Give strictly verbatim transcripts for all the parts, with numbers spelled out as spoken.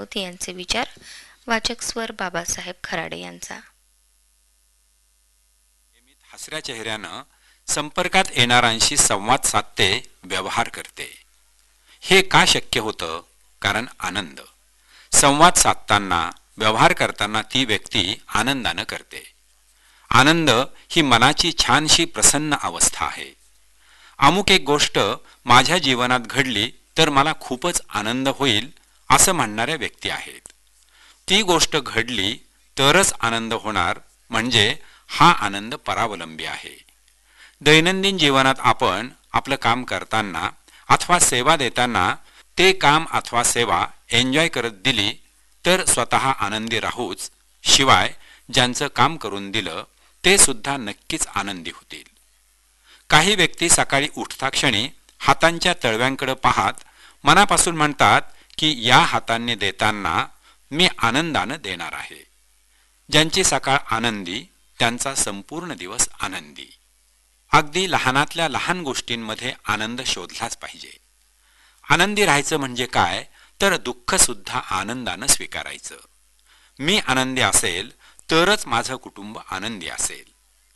राऊत यांचे विचार. वाचक स्वर बाबासाहेब खराडे यांचा. हसऱ्या चेहऱ्यानं संपर्कात येणाऱ्यांशी संवाद साधते, व्यवहार करते. हे का शक्य होतं? कारण आनंद. संवाद साधताना, व्यवहार करताना ती व्यक्ती आनंदानं करते. आनंद ही मनाची छानशी प्रसन्न अवस्था आहे. अमुक एक गोष्ट माझ्या जीवनात घडली तर मला खूपच आनंद होईल असं म्हणणाऱ्या व्यक्ती आहेत. ती गोष्ट घडली तरच आनंद होणार म्हणजे हा आनंद परावलंबी आहे. दैनंदिन जीवनात आपण आपलं काम करताना अथवा सेवा देताना ते काम अथवा सेवा एन्जॉय करत दिली तर स्वतः आनंदी राहूच, शिवाय ज्यांचं काम करून दिलं ते सुद्धा नक्कीच आनंदी होतील. काही व्यक्ती सकाळी उठता क्षणी हातांच्या तळव्यांकडे पाहत मनापासून म्हणतात की या हातांनी देताना मी आनंदानं देणार आहे. ज्यांची सकाळ आनंदी त्यांचा संपूर्ण दिवस आनंदी. अगदी लहानातल्या लहान गोष्टींमध्ये आनंद शोधलाच पाहिजे. आनंदी राहायचं म्हणजे काय तर दुःख सुद्धा आनंदानं स्वीकारायचं. मी आनंदी असेल तरच माझं कुटुंब आनंदी असेल.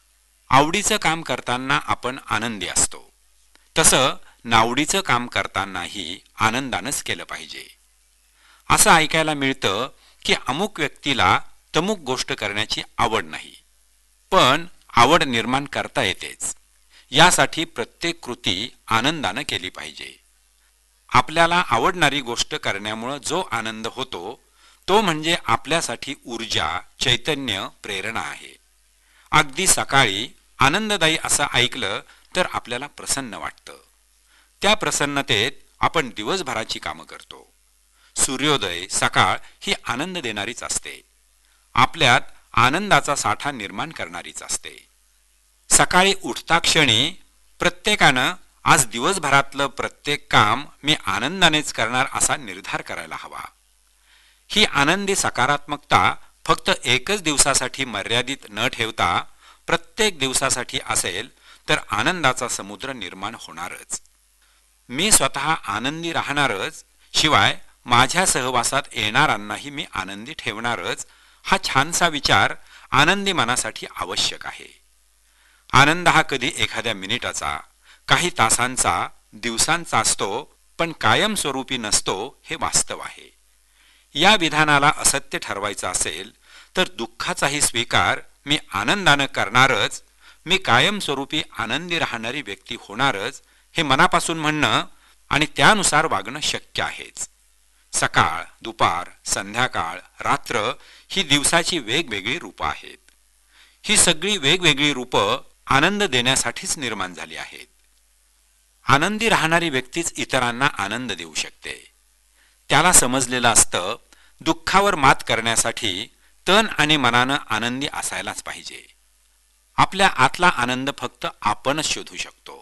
आवडीचं काम करताना आपण आनंदी असतो, तसं नावडीचं काम करतानाही आनंदानंच केलं पाहिजे. असं ऐकायला मिळतं की अमुक व्यक्तीला तमुक गोष्ट करण्याची आवड नाही, पण आवड निर्माण करता येतेच. यासाठी प्रत्येक कृती आनंदानं केली पाहिजे. आपल्याला आवडणारी गोष्ट करण्यामुळं जो आनंद होतो तो म्हणजे आपल्यासाठी ऊर्जा, चैतन्य, प्रेरणा आहे. अगदी सकाळी आनंददायी असं ऐकलं तर आपल्याला प्रसन्न वाटतं. त्या प्रसन्नतेत आपण दिवसभराची कामं करतो. सूर्योदय, सकाळ ही आनंद देणारीच असते. आपल्यात आनंदाचा साठा निर्माण करणारीच असते. सकाळी उठता क्षणी प्रत्येकानं आज दिवसभरातलं प्रत्येक काम मी आनंदानेच करणार असा निर्धार करायला हवा. ही आनंदी सकारात्मकता फक्त एकच दिवसासाठी मर्यादित न ठेवता प्रत्येक दिवसासाठी असेल तर आनंदाचा समुद्र निर्माण होणारच. मी स्वतः आनंदी राहणारच, शिवाय माझ्या सहवासात येणाऱ्यांनाही मी आनंदी ठेवणारच, हा छानसा विचार आनंदी मनासाठी आवश्यक आहे. आनंद हा कधी एखाद्या मिनिटाचा, काही तासांचा, दिवसांचा असतो, पण कायमस्वरूपी नसतो हे वास्तव आहे. या विधानाला असत्य ठरवायचं असेल तर दुःखाचाही स्वीकार मी आनंदानं करणारच, मी कायमस्वरूपी आनंदी राहणारी व्यक्ती होणारच हे मनापासून म्हणणं आणि त्यानुसार वागणं शक्य आहेच. सकाळ, दुपार, संध्याकाळ, रात्र ही दिवसाची वेगवेगळी रूपं आहेत. ही सगळी वेगवेगळी रूपं आनंद देण्यासाठीच निर्माण झाली आहेत. आनंदी राहणारी व्यक्तीच इतरांना आनंद देऊ शकते. त्याला समजलेलं असतं दुःखावर मात करण्यासाठी तन आणि मनानं आनंदी असायलाच पाहिजे. आपल्या आतला आनंद फक्त आपणच शोधू शकतो.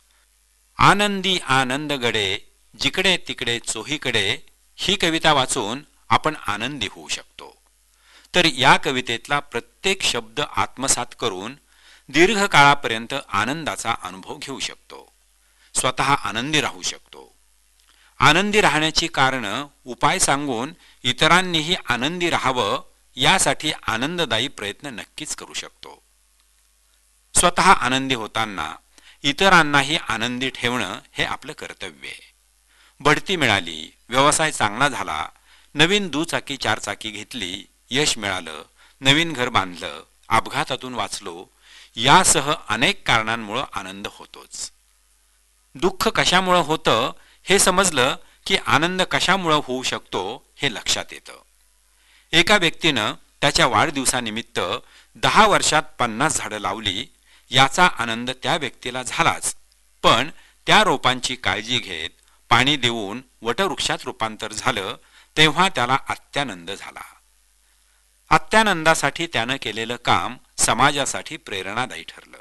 आनंदी आनंद गडे, जिकडे तिकडे चोहीकडे ही कविता वाचून आपण आनंदी होऊ शकतो. तर या कवितेतला प्रत्येक शब्द आत्मसात करून दीर्घकाळापर्यंत आनंदाचा अनुभव घेऊ शकतो. स्वतः आनंदी राहू शकतो. आनंदी राहण्याची कारणं, उपाय सांगून इतरांनीही आनंदी राहावं यासाठी आनंददायी प्रयत्न नक्कीच करू शकतो. स्वतः आनंदी होताना इतरांनाही आनंदी ठेवणं हे आपलं कर्तव्य आहे. बढती मिळाली, व्यवसाय चांगला झाला, नवीन दुचाकी चारचाकी घेतली, यश मिळालं, नवीन घर बांधलं, अपघातातून वाचलो, यासह अनेक कारणांमुळे आनंद होतोच. दुःख कशामुळे होतं हे समजलं की आनंद कशामुळे होऊ शकतो हे लक्षात येतं. एका व्यक्तीनं त्याच्या वाढदिवसानिमित्त दहा वर्षात पन्नास झाडं लावली, याचा आनंद त्या व्यक्तीला झालाच, पण त्या रोपांची काळजी घेत पाणी देऊन वटवृक्षात रूपांतर झालं तेव्हा त्याला अत्यानंद झाला. अत्यानंदासाठी त्यानं केलेलं काम समाजासाठी प्रेरणादायी ठरलं.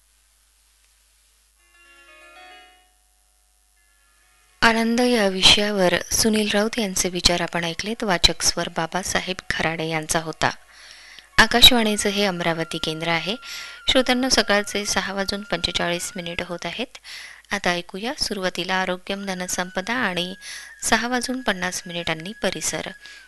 आनंद या विषयावर सुनील राऊत यांचे विचार आपण ऐकलेत. वाचक स्वर बाबासाहेब खराडे यांचा होता. आकाशवाणीचं हे अमरावती केंद्र आहे. श्रोत्यांना सकाळचे सहा वाजून पंचेचाळीस मिनिट होत आहेत. आता ऐकूया सुरुवातीला आरोग्यम धनसंपदा आणि सहा वाजून पन्नास मिनिटांनी परिसर.